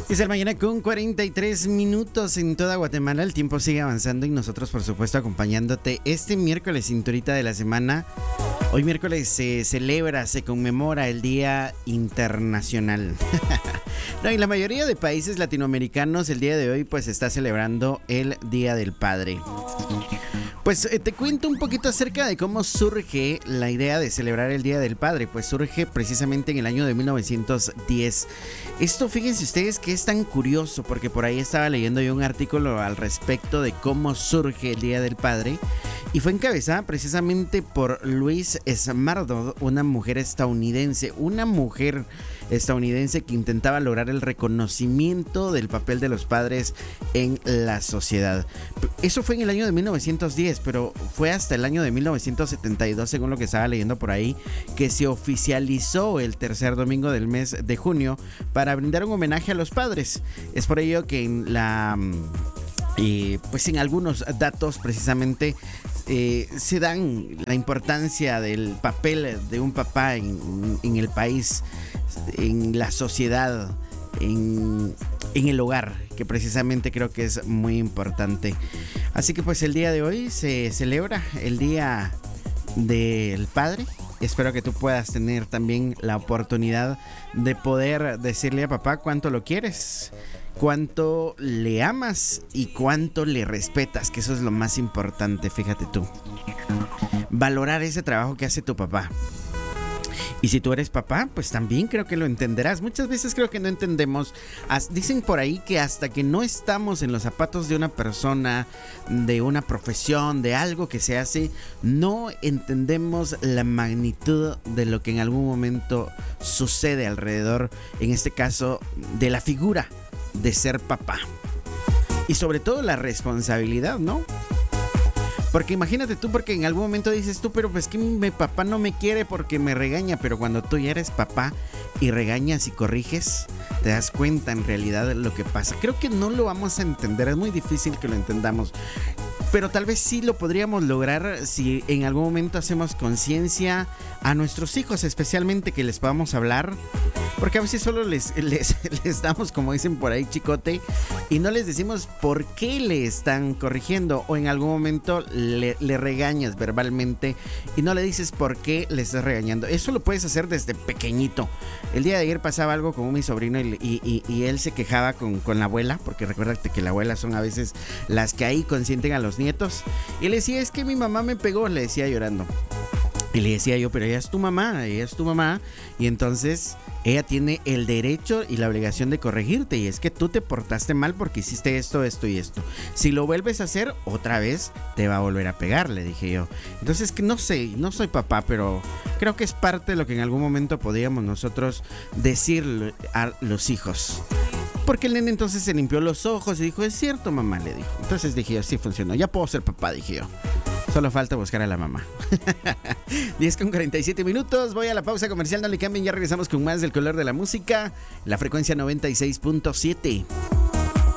Es el mañana con 43 minutos en toda Guatemala. El tiempo sigue avanzando y nosotros, por supuesto, acompañándote este miércoles, cinturita de la semana. Hoy miércoles se celebra, se conmemora el Día Internacional. No, y la mayoría de países latinoamericanos el día de hoy pues está celebrando el Día del Padre. Pues te cuento un poquito acerca de cómo surge la idea de celebrar el Día del Padre. Pues surge precisamente en el año de 1910. Esto, fíjense ustedes que es tan curioso, porque por ahí estaba leyendo yo un artículo al respecto de cómo surge el Día del Padre. Y fue encabezada precisamente por Louise Smardodd, una mujer estadounidense que intentaba lograr el reconocimiento del papel de los padres en la sociedad. Eso fue en el año de 1910, pero fue hasta el año de 1972, según lo que estaba leyendo por ahí, que se oficializó el tercer domingo del mes de junio para brindar un homenaje a los padres. Es por ello que pues en algunos datos precisamente se dan la importancia del papel de un papá en el país, en la sociedad, en el hogar, que precisamente creo que es muy importante. Así que pues el día de hoy se celebra el Día del Padre. Espero que tú puedas tener también la oportunidad de poder decirle a papá cuánto lo quieres, cuánto le amas y cuánto le respetas, que eso es lo más importante, fíjate tú. Valorar ese trabajo que hace tu papá. Y si tú eres papá, pues también creo que lo entenderás. Muchas veces creo que no entendemos. Dicen por ahí que hasta que no estamos en los zapatos de una persona, de una profesión, de algo que se hace, no entendemos la magnitud de lo que en algún momento sucede alrededor, en este caso, de la figura de ser papá. Y sobre todo la responsabilidad, ¿no? Porque imagínate tú, porque en algún momento dices tú, pero pues que mi papá no me quiere porque me regaña. Pero cuando tú ya eres papá y regañas y corriges, te das cuenta en realidad de lo que pasa. Creo que no lo vamos a entender, es muy difícil que lo entendamos. Pero tal vez sí lo podríamos lograr si en algún momento hacemos conciencia a nuestros hijos, especialmente que les podamos hablar. Porque a veces solo les damos, como dicen por ahí, chicote, y no les decimos por qué le están corrigiendo, o en algún momento le regañas verbalmente y no le dices por qué le estás regañando. Eso lo puedes hacer desde pequeñito. El día de ayer pasaba algo con mi sobrino y él se quejaba con la abuela, porque recuérdate que la abuela son a veces las que ahí consienten a los nietos. Y le decía, es que mi mamá me pegó, le decía llorando. Y le decía yo, pero ella es tu mamá, y entonces ella tiene el derecho y la obligación de corregirte, y es que tú te portaste mal porque hiciste esto, esto y esto. Si lo vuelves a hacer, otra vez te va a volver a pegar, le dije yo. Entonces, que no sé, no soy papá, pero creo que es parte de lo que en algún momento podríamos nosotros decir a los hijos. Porque el nene entonces se limpió los ojos y dijo, es cierto, mamá, le dijo. Entonces dije yo, sí funcionó, ya puedo ser papá, dije yo. Solo falta buscar a la mamá. 10:47 minutos. Voy a la pausa comercial, no le cambien. Ya regresamos con más del color de la música. La frecuencia 96.7.